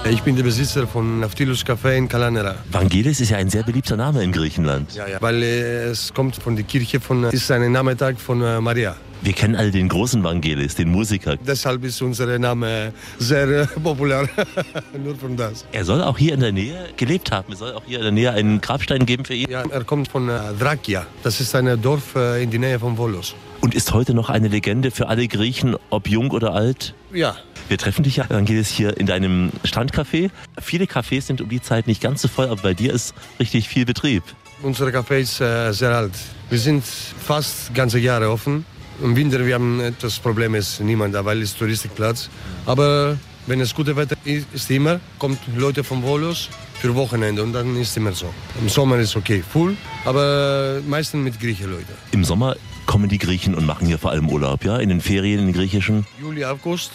Ich bin der Besitzer von Naftilos Café in Kalanera. Vangelis ist ja ein sehr beliebter Name in Griechenland. Ja, weil es kommt von der Kirche ist ein Nachmittag von Maria. Wir kennen alle den großen Vangelis, den Musiker. Deshalb ist unser Name sehr populär. Nur von das. Er soll auch hier in der Nähe gelebt haben. Es soll auch hier in der Nähe einen Grabstein geben für ihn. Ja, er kommt von Thrakia. Das ist ein Dorf in der Nähe von Volos. Und ist heute noch eine Legende für alle Griechen, ob jung oder alt? Ja. Wir treffen dich ja, Vangelis, hier in deinem Strandcafé. Viele Cafés sind um die Zeit nicht ganz so voll, aber bei dir ist richtig viel Betrieb. Unser Café ist sehr alt. Wir sind fast ganze Jahre offen. Im Winter wir haben das Problem, ist niemand da, weil es Touristikplatz. Aber wenn es gutes Wetter ist immer, kommen Leute von Volos für Wochenende und dann ist immer so. Im Sommer ist okay, full, aber meistens mit Griechen Leute. Im Sommer kommen die Griechen und machen hier vor allem Urlaub, ja? In den Ferien, in den griechischen? Juli, August,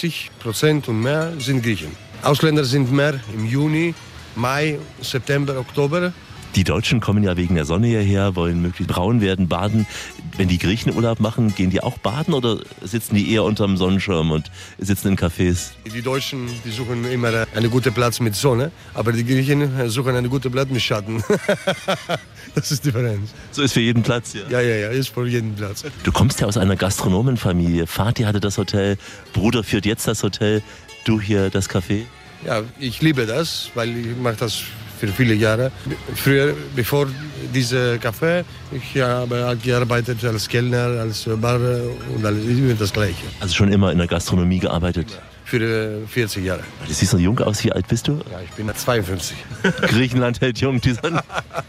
70% und mehr sind Griechen. Ausländer sind mehr im Juni, Mai, September, Oktober. Die Deutschen kommen ja wegen der Sonne hierher, wollen möglichst braun werden, baden. Wenn die Griechen Urlaub machen, gehen die auch baden oder sitzen die eher unterm Sonnenschirm und sitzen in Cafés? Die Deutschen, die suchen immer einen guten Platz mit Sonne, aber die Griechen suchen einen guten Platz mit Schatten. Das ist die Differenz. So ist für jeden Platz, ja? Ja, ist für jeden Platz. Du kommst ja aus einer Gastronomenfamilie. Vati hatte das Hotel, Bruder führt jetzt das Hotel, du hier das Café? Ja, ich liebe das, weil ich mache das für viele Jahre. Früher, bevor diese Café, ich habe gearbeitet als Kellner, als Bar und alles, immer das Gleiche. Also schon immer in der Gastronomie gearbeitet? Für 40 Jahre. Du siehst so jung aus, wie alt bist du? Ja, ich bin 52. Griechenland hält jung, dieser.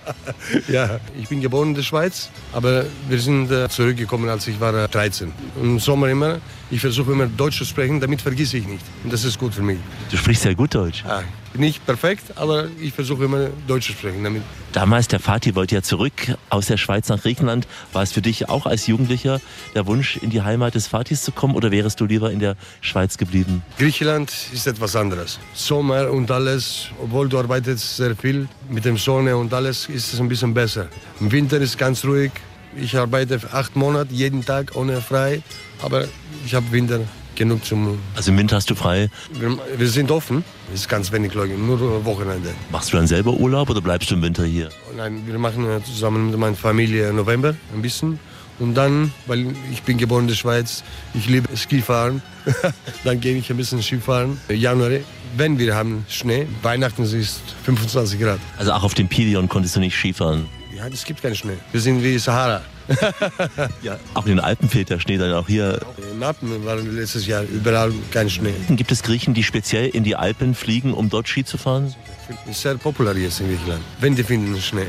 Ja, ich bin geboren in der Schweiz, aber wir sind zurückgekommen, als ich war 13. Im Sommer immer, ich versuche immer Deutsch zu sprechen, damit vergesse ich nicht. Und das ist gut für mich. Du sprichst sehr gut Deutsch. Ja, nicht perfekt, aber ich versuche immer Deutsch zu sprechen. Damit. Damals, der Vati wollte ja zurück aus der Schweiz nach Griechenland. War es für dich auch als Jugendlicher der Wunsch, in die Heimat des Vatis zu kommen oder wärst du lieber in der Schweiz geblieben? Griechenland ist etwas anderes. Sommer und alles, obwohl du arbeitest sehr viel mit der Sonne und alles, ist es ein bisschen besser. Im Winter ist es ganz ruhig. Ich arbeite 8 Monate, jeden Tag ohne frei, aber ich habe Winter genug zum... Also im Winter hast du frei? Wir sind offen, es ist ganz wenig Leute, nur Wochenende. Machst du dann selber Urlaub oder bleibst du im Winter hier? Nein, wir machen zusammen mit meiner Familie November ein bisschen. Und dann, weil ich bin geboren in der Schweiz, ich liebe Skifahren, dann gehe ich ein bisschen Skifahren. Januar, wenn wir haben Schnee, Weihnachten ist 25 Grad. Also auch auf dem Pilion konntest du nicht Skifahren? Ja, es gibt keinen Schnee. Wir sind wie Sahara. Ja, auch in den Alpen fehlt der Schnee dann auch hier. In den Alpen war letztes Jahr überall kein Schnee. Gibt es Griechen, die speziell in die Alpen fliegen, um dort Ski zu fahren? Ist sehr populär jetzt in Griechenland. Wenn die finden Schnee.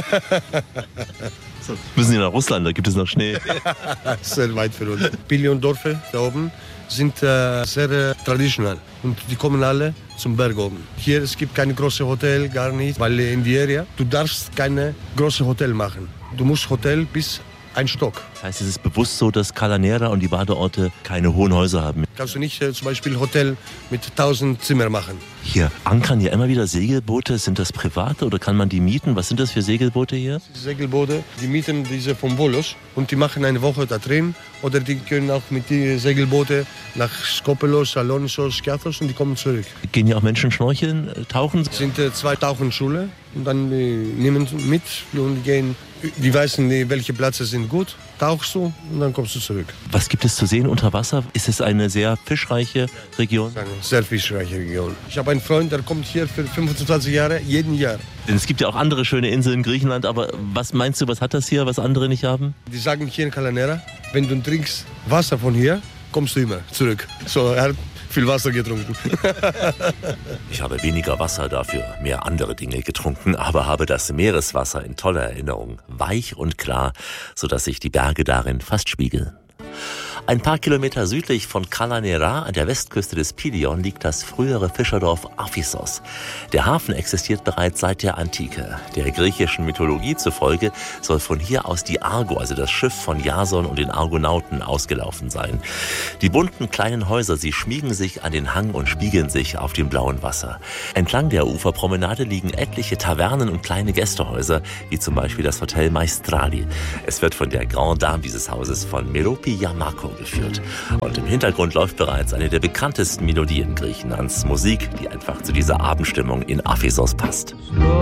Müssen sie nach Russland, da gibt es noch Schnee. Sehr weit für uns. Pilion-Dörfer da oben sind sehr traditionell und die kommen alle zum Berg oben. Hier es gibt keine große Hotel, gar nicht, weil in die Area du darfst keine große Hotel machen. Du musst Hotel bis ein Stock. Das heißt, es ist bewusst so, dass Kalanera und die Badeorte keine hohen Häuser haben. Kannst du nicht zum Beispiel Hotel mit 1000 Zimmer machen. Hier ankern ja immer wieder Segelboote. Sind das private oder kann man die mieten? Was sind das für Segelboote hier? Die Segelboote, die mieten diese von Volos und die machen eine Woche da drin. Oder die können auch mit den Segelbooten nach Skopelos, Salonisos, Skiathos und die kommen zurück. Gehen hier auch Menschen schnorcheln, tauchen? Es sind 2 Tauchenschulen und dann nehmen mit und gehen. Die wissen, welche Plätze sind gut. Tauchst du und dann kommst du zurück. Was gibt es zu sehen unter Wasser? Ist es eine sehr fischreiche Region? Eine sehr fischreiche Region. Ich habe einen Freund, der kommt hier für 25 Jahre, jeden Jahr. Denn es gibt ja auch andere schöne Inseln in Griechenland, aber was meinst du, was hat das hier, was andere nicht haben? Die sagen hier in Kalanera, wenn du trinkst Wasser von hier, kommst du immer zurück. So, er hat viel Wasser getrunken. Ich habe weniger Wasser, dafür mehr andere Dinge getrunken, aber habe das Meereswasser in toller Erinnerung, weich und klar, sodass sich die Berge darin fast spiegeln. Ein paar Kilometer südlich von Kalanera an der Westküste des Pilion liegt das frühere Fischerdorf Aphissos. Der Hafen existiert bereits seit der Antike. Der griechischen Mythologie zufolge soll von hier aus die Argo, also das Schiff von Jason und den Argonauten, ausgelaufen sein. Die bunten kleinen Häuser, sie schmiegen sich an den Hang und spiegeln sich auf dem blauen Wasser. Entlang der Uferpromenade liegen etliche Tavernen und kleine Gästehäuser, wie zum Beispiel das Hotel Maestrali. Es wird von der Grande Dame dieses Hauses, von Merope Giammaco, geführt. Und im Hintergrund läuft bereits eine der bekanntesten Melodien Griechenlands. Musik, die einfach zu dieser Abendstimmung in Ephesos passt.